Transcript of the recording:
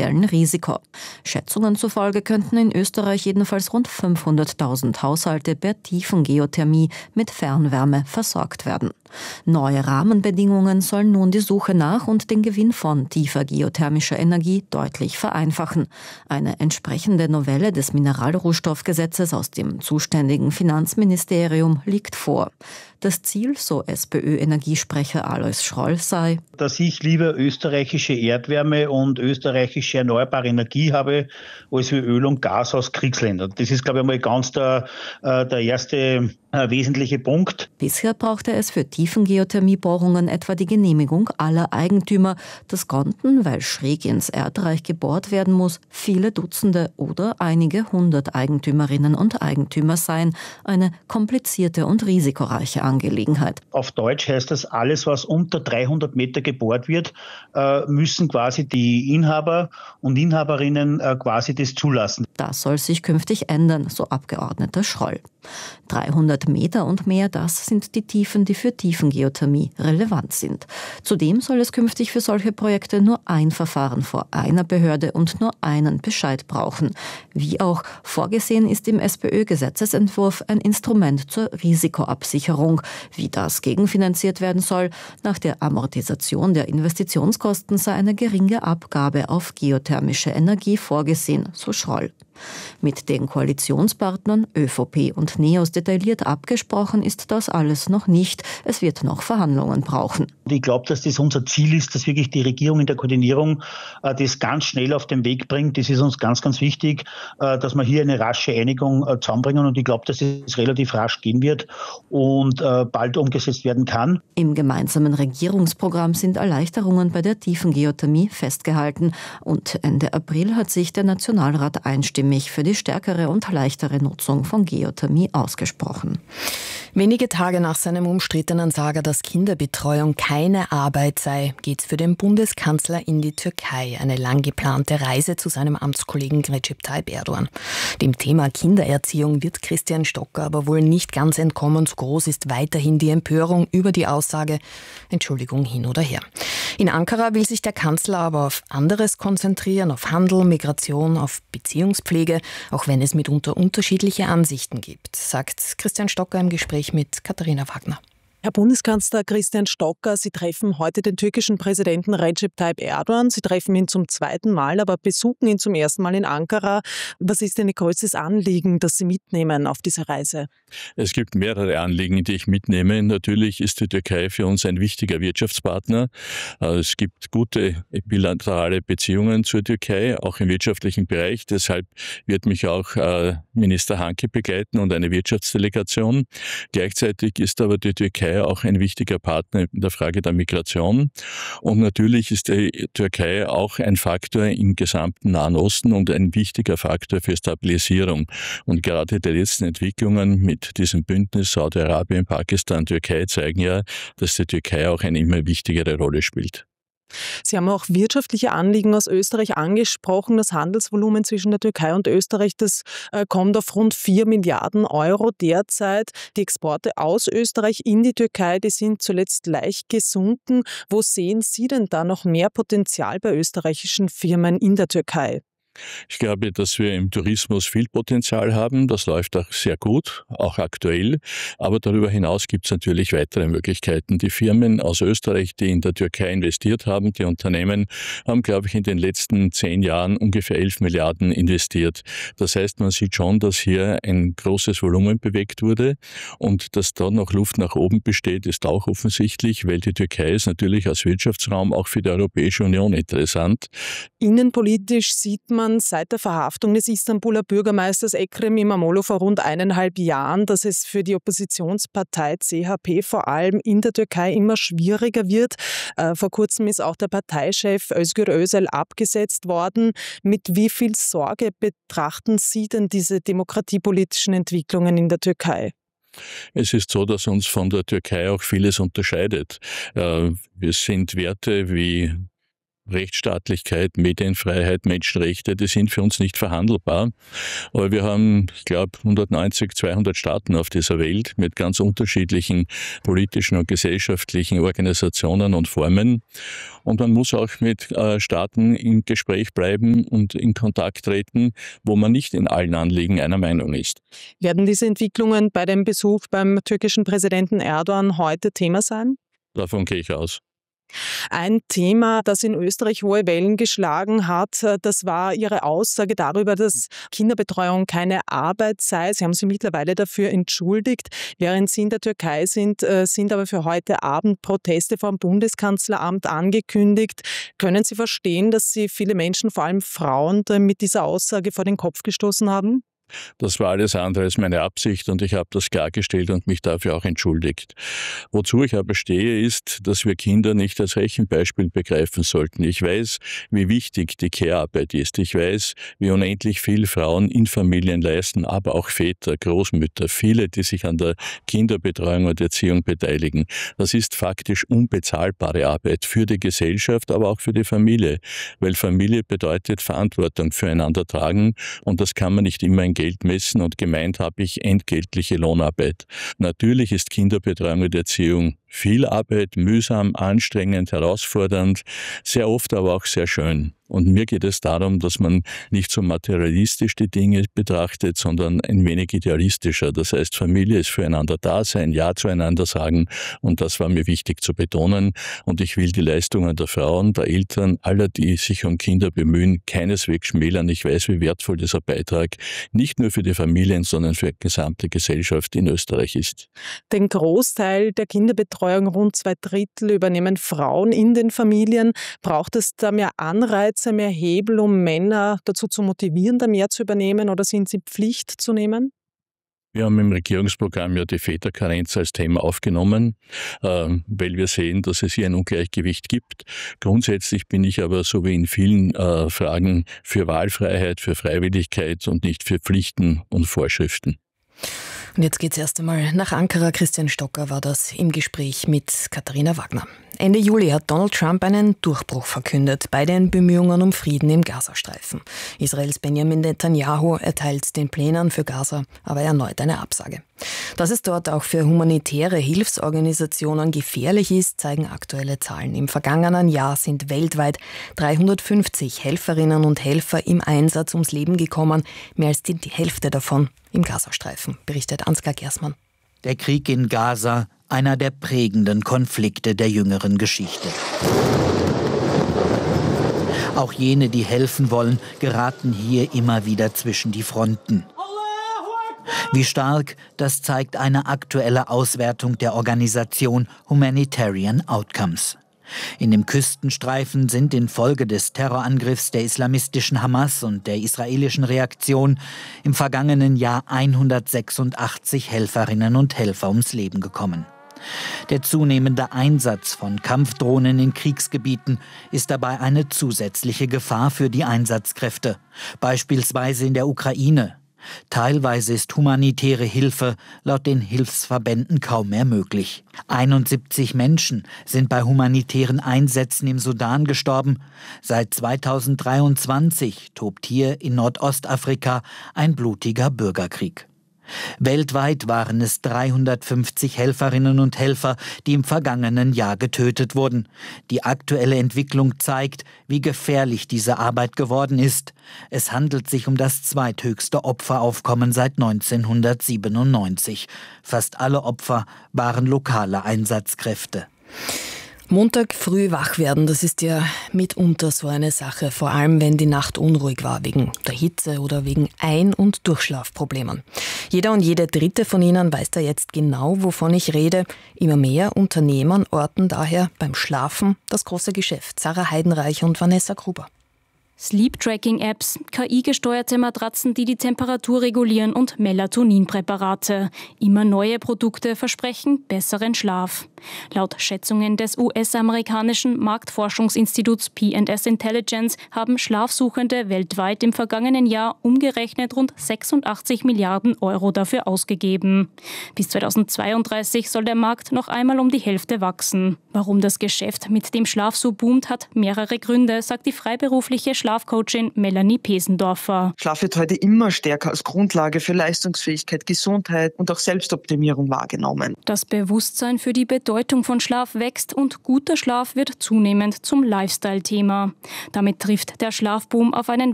potenziellen Risiko. Schätzungen zufolge könnten in Österreich jedenfalls rund 500.000 Haushalte per Tiefengeothermie mit Fernwärme versorgt werden. Neue Rahmenbedingungen sollen nun die Suche nach und den Gewinn von tiefer geothermischer Energie deutlich vereinfachen. Eine entsprechende Novelle des Mineralrohstoffgesetzes aus dem zuständigen Finanzministerium liegt vor. Das Ziel, so SPÖ-Energiesprecher Alois Schroll, sei, dass ich lieber österreichische Erdwärme und österreichische erneuerbare Energie habe, als wie Öl und Gas aus Kriegsländern. Das ist, glaube ich, mal ganz der erste wesentliche Punkt. Bisher brauchte es für Tiefengeothermiebohrungen etwa die Genehmigung aller Eigentümer. Das konnten, weil schräg ins Erdreich gebohrt werden muss, viele Dutzende oder einige hundert Eigentümerinnen und Eigentümer sein. Eine komplizierte und risikoreiche Angelegenheit. Auf Deutsch heißt das, alles, was unter 300 Meter gebohrt wird, müssen quasi die Inhaber und Inhaberinnen quasi das zulassen. Das soll sich künftig ändern, so Abgeordneter Schroll. 300 Meter und mehr, das sind die Tiefen, die für Tiefengeothermie relevant sind. Zudem soll es künftig für solche Projekte nur ein Verfahren vor einer Behörde und nur einen Bescheid brauchen. Wie auch vorgesehen ist im SPÖ-Gesetzesentwurf ein Instrument zur Risikoabsicherung. Wie das gegenfinanziert werden soll, nach der Amortisation der Investitionskosten sei eine geringe Abgabe auf geothermische Energie vorgesehen, so Schroll. Mit den Koalitionspartnern ÖVP und NEOS detailliert abgesprochen ist das alles noch nicht. Es wird noch Verhandlungen brauchen. Ich glaube, dass das unser Ziel ist, dass wirklich die Regierung in der Koordinierung das ganz schnell auf den Weg bringt. Das ist uns ganz, ganz wichtig, dass wir hier eine rasche Einigung zusammenbringen. Und ich glaube, dass es relativ rasch gehen wird und bald umgesetzt werden kann. Im gemeinsamen Regierungsprogramm sind Erleichterungen bei der Tiefengeothermie festgehalten. Und Ende April hat sich der Nationalrat einstimmig für die stärkere und leichtere Nutzung von Geothermie ausgesprochen. Wenige Tage nach seinem umstrittenen Saga, dass Kinderbetreuung keine Arbeit sei, geht's für den Bundeskanzler in die Türkei. Eine lang geplante Reise zu seinem Amtskollegen Recep Tayyip Erdogan. Dem Thema Kindererziehung wird Christian Stocker aber wohl nicht ganz entkommen. So groß ist weiterhin die Empörung über die Aussage, Entschuldigung, hin oder her. In Ankara will sich der Kanzler aber auf anderes konzentrieren, auf Handel, Migration, auf Beziehungspflege, auch wenn es mitunter unterschiedliche Ansichten gibt, sagt Christian Stocker im Gespräch mit Katharina Wagner. Herr Bundeskanzler Christian Stocker, Sie treffen heute den türkischen Präsidenten Recep Tayyip Erdogan. Sie treffen ihn zum zweiten Mal, aber besuchen ihn zum ersten Mal in Ankara. Was ist denn Ihr größtes Anliegen, das Sie mitnehmen auf diese Reise? Es gibt mehrere Anliegen, die ich mitnehme. Natürlich ist die Türkei für uns ein wichtiger Wirtschaftspartner. Es gibt gute bilaterale Beziehungen zur Türkei, auch im wirtschaftlichen Bereich. Deshalb wird mich auch Minister Hanke begleiten und eine Wirtschaftsdelegation. Gleichzeitig ist aber die Türkei auch ein wichtiger Partner in der Frage der Migration. Und natürlich ist die Türkei auch ein Faktor im gesamten Nahen Osten und ein wichtiger Faktor für Stabilisierung. Und gerade die letzten Entwicklungen mit diesem Bündnis Saudi-Arabien, Pakistan, Türkei zeigen ja, dass die Türkei auch eine immer wichtigere Rolle spielt. Sie haben auch wirtschaftliche Anliegen aus Österreich angesprochen. Das Handelsvolumen zwischen der Türkei und Österreich, das kommt auf rund 4 Milliarden Euro derzeit. Die Exporte aus Österreich in die Türkei, die sind zuletzt leicht gesunken. Wo sehen Sie denn da noch mehr Potenzial bei österreichischen Firmen in der Türkei? Ich glaube, dass wir im Tourismus viel Potenzial haben. Das läuft auch sehr gut, auch aktuell. Aber darüber hinaus gibt es natürlich weitere Möglichkeiten. Die Firmen aus Österreich, die in der Türkei investiert haben, die Unternehmen, haben, glaube ich, in den letzten 10 Jahren ungefähr 11 Milliarden investiert. Das heißt, man sieht schon, dass hier ein großes Volumen bewegt wurde. Und dass da noch Luft nach oben besteht, ist auch offensichtlich, weil die Türkei ist natürlich als Wirtschaftsraum auch für die Europäische Union interessant. Innenpolitisch sieht man seit der Verhaftung des Istanbuler Bürgermeisters Ekrem İmamoğlu vor rund 1,5 Jahren, dass es für die Oppositionspartei CHP vor allem in der Türkei immer schwieriger wird. Vor kurzem ist auch der Parteichef Özgür Özel abgesetzt worden. Mit wie viel Sorge betrachten Sie denn diese demokratiepolitischen Entwicklungen in der Türkei? Es ist so, dass uns von der Türkei auch vieles unterscheidet. Wir sind Werte wie Rechtsstaatlichkeit, Medienfreiheit, Menschenrechte, die sind für uns nicht verhandelbar. Aber wir haben, ich glaube, 190, 200 Staaten auf dieser Welt mit ganz unterschiedlichen politischen und gesellschaftlichen Organisationen und Formen. Und man muss auch mit Staaten im Gespräch bleiben und in Kontakt treten, wo man nicht in allen Anliegen einer Meinung ist. Werden diese Entwicklungen bei dem Besuch beim türkischen Präsidenten Erdogan heute Thema sein? Davon gehe ich aus. Ein Thema, das in Österreich hohe Wellen geschlagen hat, das war Ihre Aussage darüber, dass Kinderbetreuung keine Arbeit sei. Sie haben sich mittlerweile dafür entschuldigt. Während Sie in der Türkei sind aber für heute Abend Proteste vor dem Bundeskanzleramt angekündigt. Können Sie verstehen, dass Sie viele Menschen, vor allem Frauen, mit dieser Aussage vor den Kopf gestoßen haben? Das war alles andere als meine Absicht und ich habe das klargestellt und mich dafür auch entschuldigt. Wozu ich aber stehe, ist, dass wir Kinder nicht als Rechenbeispiel begreifen sollten. Ich weiß, wie wichtig die Care-Arbeit ist. Ich weiß, wie unendlich viel Frauen in Familien leisten, aber auch Väter, Großmütter, viele, die sich an der Kinderbetreuung und Erziehung beteiligen. Das ist faktisch unbezahlbare Arbeit für die Gesellschaft, aber auch für die Familie, weil Familie bedeutet Verantwortung füreinander tragen und das kann man nicht immer in Geld messen und gemeint habe ich entgeltliche Lohnarbeit. Natürlich ist Kinderbetreuung und Erziehung viel Arbeit, mühsam, anstrengend, herausfordernd, sehr oft aber auch sehr schön. Und mir geht es darum, dass man nicht so materialistisch die Dinge betrachtet, sondern ein wenig idealistischer. Das heißt, Familie ist füreinander da sein, Ja zueinander sagen und das war mir wichtig zu betonen. Und ich will die Leistungen der Frauen, der Eltern, aller, die sich um Kinder bemühen, keineswegs schmälern. Ich weiß, wie wertvoll dieser Beitrag nicht nur für die Familien, sondern für die gesamte Gesellschaft in Österreich ist. Den Großteil der Kinderbetreuung, rund 2/3, übernehmen Frauen in den Familien. Braucht es da mehr Anreize, mehr Hebel, um Männer dazu zu motivieren, da mehr zu übernehmen, oder sind sie Pflicht zu nehmen? Wir haben im Regierungsprogramm ja die Väterkarenz als Thema aufgenommen, weil wir sehen, dass es hier ein Ungleichgewicht gibt. Grundsätzlich bin ich aber, so wie in vielen Fragen, für Wahlfreiheit, für Freiwilligkeit und nicht für Pflichten und Vorschriften. Und jetzt geht's erst einmal nach Ankara. Christian Stocker war das im Gespräch mit Katharina Wagner. Ende Juli hat Donald Trump einen Durchbruch verkündet bei den Bemühungen um Frieden im Gazastreifen. Israels Benjamin Netanyahu erteilt den Plänen für Gaza aber erneut eine Absage. Dass es dort auch für humanitäre Hilfsorganisationen gefährlich ist, zeigen aktuelle Zahlen. Im vergangenen Jahr sind weltweit 350 Helferinnen und Helfer im Einsatz ums Leben gekommen, mehr als die Hälfte davon im Gazastreifen, berichtet Ansgar Gersmann. Der Krieg in Gaza, einer der prägenden Konflikte der jüngeren Geschichte. Auch jene, die helfen wollen, geraten hier immer wieder zwischen die Fronten. Wie stark, das zeigt eine aktuelle Auswertung der Organisation Humanitarian Outcomes. In dem Küstenstreifen sind infolge des Terrorangriffs der islamistischen Hamas und der israelischen Reaktion im vergangenen Jahr 186 Helferinnen und Helfer ums Leben gekommen. Der zunehmende Einsatz von Kampfdrohnen in Kriegsgebieten ist dabei eine zusätzliche Gefahr für die Einsatzkräfte, beispielsweise in der Ukraine. Teilweise ist humanitäre Hilfe laut den Hilfsverbänden kaum mehr möglich. 71 Menschen sind bei humanitären Einsätzen im Sudan gestorben. Seit 2023 tobt hier in Nordostafrika ein blutiger Bürgerkrieg. Weltweit waren es 350 Helferinnen und Helfer, die im vergangenen Jahr getötet wurden. Die aktuelle Entwicklung zeigt, wie gefährlich diese Arbeit geworden ist. Es handelt sich um das zweithöchste Opferaufkommen seit 1997. Fast alle Opfer waren lokale Einsatzkräfte. Montag früh wach werden, das ist ja mitunter so eine Sache, vor allem wenn die Nacht unruhig war, wegen der Hitze oder wegen Ein- und Durchschlafproblemen. Jeder und jede dritte von Ihnen weiß da jetzt genau, wovon ich rede. Immer mehr Unternehmen orten daher beim Schlafen das große Geschäft. Sarah Heidenreich und Vanessa Gruber. Sleep-Tracking-Apps, KI-gesteuerte Matratzen, die die Temperatur regulieren und Melatoninpräparate. Immer neue Produkte versprechen besseren Schlaf. Laut Schätzungen des US-amerikanischen Marktforschungsinstituts P&S Intelligence haben Schlafsuchende weltweit im vergangenen Jahr umgerechnet rund 86 Milliarden Euro dafür ausgegeben. Bis 2032 soll der Markt noch einmal um die Hälfte wachsen. Warum das Geschäft mit dem Schlaf so boomt, hat mehrere Gründe, sagt die freiberufliche Schlafcoachin Melanie Pesendorfer. Schlaf wird heute immer stärker als Grundlage für Leistungsfähigkeit, Gesundheit und auch Selbstoptimierung wahrgenommen. Das Bewusstsein für die Bedeutung von Schlaf wächst und guter Schlaf wird zunehmend zum Lifestyle-Thema. Damit trifft der Schlafboom auf einen